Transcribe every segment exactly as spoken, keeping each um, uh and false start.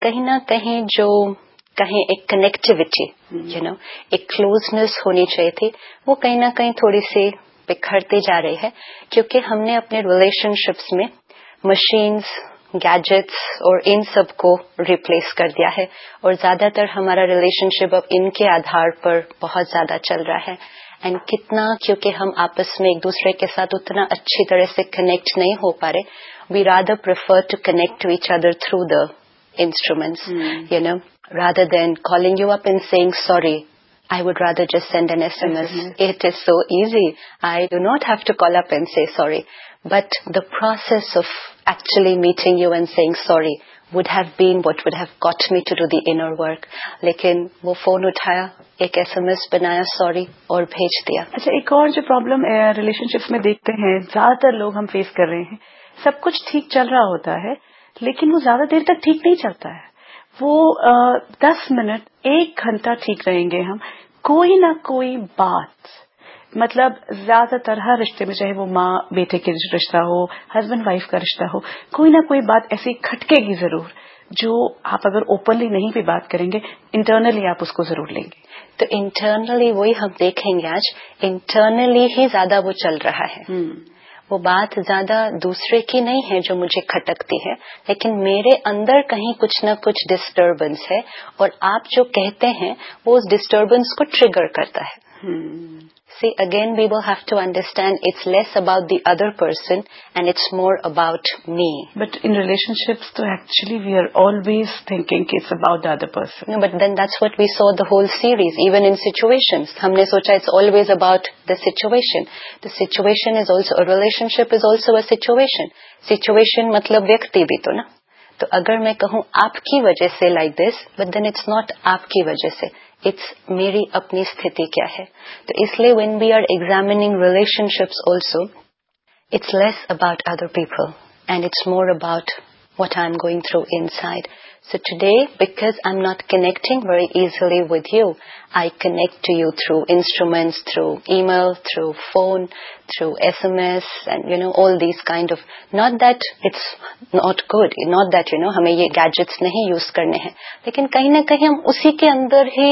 कहीं ना कहीं जो कहीं एक कनेक्टिविटी, यू नो, एक क्लोजनेस होनी चाहिए थी, वो कहीं ना कहीं थोड़ी सी बिखरती जा रही है, क्योंकि हमने अपने रिलेशनशिप्स में मशीन्स, गैजेट्स और इन सब को रिप्लेस कर दिया है, और ज्यादातर हमारा रिलेशनशिप अब इनके आधार पर बहुत ज्यादा चल रहा है। एंड कितना, क्योंकि हम आपस में एक दूसरे के साथ उतना अच्छी तरह से कनेक्ट नहीं हो पा रहे, we rather prefer to connect to each other through the instruments, mm. you know, rather than calling you up and saying sorry. I would rather just send an S M S. Mm-hmm. It is so easy. I do not have to call up and say sorry. But the process of actually meeting you and saying sorry would have been what would have got me to do the inner work. लेकिन वो phone उठाया, एक S M S बनाया sorry और भेज दिया। अच्छा, एक और जो प्रॉब्लम रिलेशनशिप्स में देखते हैं, ज्यादातर लोग हम फेस कर रहे हैं, सब कुछ ठीक चल रहा होता है लेकिन वो ज्यादा देर तक ठीक नहीं चलता है। वो आ, दस मिनट, एक घंटा ठीक रहेंगे हम, कोई ना कोई बात, मतलब ज्यादातर हर रिश्ते में, चाहे वो माँ बेटे के रिश्ता हो, हस्बैंड वाइफ का रिश्ता हो, कोई ना कोई बात ऐसी खटकेगी जरूर, जो आप अगर ओपनली नहीं भी बात करेंगे, इंटरनली आप उसको जरूर लेंगे। तो इंटरनली वही हम देखेंगे आज, इंटरनली ही ज्यादा वो चल रहा है। hmm. वो बात ज्यादा दूसरे की नहीं है जो मुझे खटकती है, लेकिन मेरे अंदर कहीं कुछ न कुछ डिस्टर्बेंस है, और आप जो कहते हैं वो उस डिस्टर्बेंस को ट्रिगर करता है। hmm. See, again we will have to understand it's less about the other person and it's more about me. But in relationships, so actually we are always thinking it's about the other person. No, but then that's what we saw the whole series, even in situations. हमने सोचा it's always about the situation. The situation is also, a relationship is also a situation. Situation मतलब व्यक्ति भी तो ना। तो अगर मैं कहूँ आपकी वजह से like this, but then it's not आपकी वजह से, it's मेरी अपनी स्थिति क्या है। तो इसलिए when we are examining relationships also, it's less about other people and it's more about what I'm going through inside. So today, because I'm not connecting very easily with you, I connect to you through instruments, through email, through phone, through S M S, and you know, all these kind of, not that it's not good, not that, you know, हमें ये gadgets नहीं use करने हैं, लेकिन कहीं ना कहीं हम उसी के अंदर ही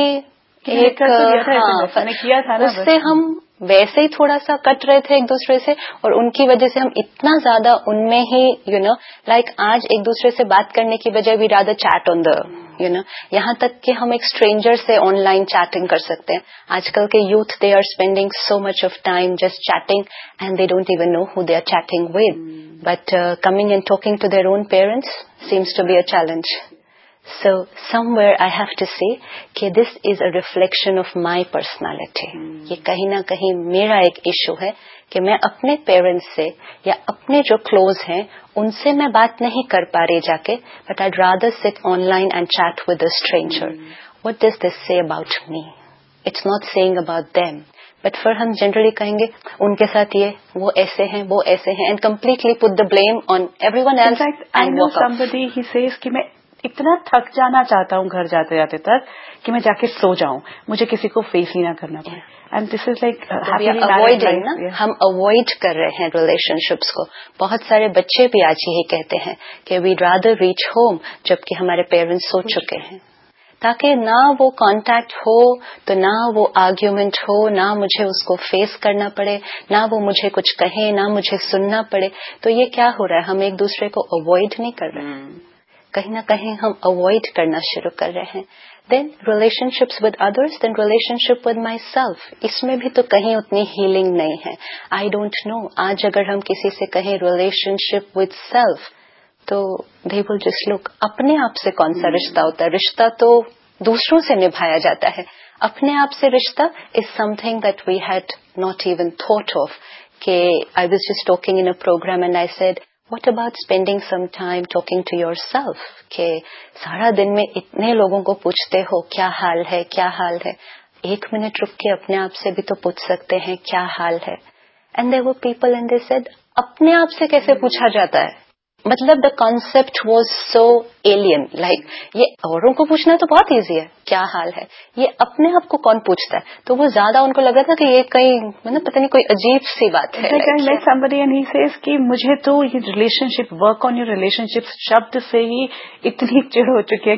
एक, हाँ, उससे हम वैसे ही थोड़ा सा कट रहे थे एक दूसरे से, और उनकी वजह से हम इतना ज्यादा उनमें ही, यू नो, लाइक आज एक दूसरे से बात करने की बजाय we rather chat on the, you know, यहाँ तक कि हम एक स्ट्रेंजर से ऑनलाइन चैटिंग कर सकते हैं। आजकल के youth, they are spending so much of time just chatting and they don't even know who they are chatting with, but coming and talking to their own parents seems to be a challenge. So somewhere I have to say कि this is a reflection of my personality. hmm. ये कहीं ना कहीं मेरा एक issue है कि मैं अपने पेरेंट्स से या अपने जो क्लोज हैं उनसे मैं बात नहीं कर पा रही जाके, but I'd rather sit online and chat with a stranger. hmm. What does this say about me? It's not saying about them. But फिर हम जनरली कहेंगे उनके साथ ये, वो ऐसे हैं, वो ऐसे हैं, and completely put the blame on everyone else. In fact, I know somebody, he says कि मैं इतना थक जाना चाहता हूँ घर जाते जाते तक कि मैं जाके सो जाऊं, मुझे किसी को फेस ही ना करना पड़े। And this is like avoiding ना, हम अवॉइड कर रहे हैं रिलेशनशिप्स को। बहुत सारे बच्चे भी आज यही कहते हैं कि वी रादर रीच होम, जबकि हमारे पेरेंट्स सो चुके हैं, ताकि ना वो कांटेक्ट हो, तो ना वो आर्ग्यूमेंट हो, ना मुझे उसको फेस करना पड़े, ना वो मुझे कुछ कहे, ना मुझे सुनना पड़े। तो ये क्या हो रहा है, हम एक दूसरे को अवॉइड नहीं कर रहे हैं, hmm. कहीं ना कहीं हम अवॉइड करना शुरू कर रहे हैं। Then relationships with others, then relationship with my self, इसमें भी तो कहीं उतनी हीलिंग नहीं है। आई डोंट नो, आज अगर हम किसी से कहें रिलेशनशिप विद सेल्फ, तो दे विल जस्ट लुक, अपने आप से कौन सा रिश्ता होता है? रिश्ता तो दूसरों से निभाया जाता है, अपने आप से रिश्ता is something that we had not even thought of. के I was just talking in a programme and I said, What about spending some time talking to yourself? कि सारा दिन में इतने लोगों को पूछते हो क्या हाल है, क्या हाल है, एक मिनट रुक के अपने आप से भी तो पूछ सकते हैं क्या हाल है। And there were people and they said, अपने आप से कैसे पूछा जाता है? मतलब the concept was so alien, like ये औरों को पूछना तो बहुत इजी है, क्या हाल है, ये अपने आप को कौन पूछता है? तो वो ज्यादा उनको लगा था कि ये कहीं मतलब पता नहीं कोई अजीब सी बात है। Like somebody and he says कि मुझे तो ये relationship, work on your relationship शब्द से ही इतनी चिढ़ हो चुकी है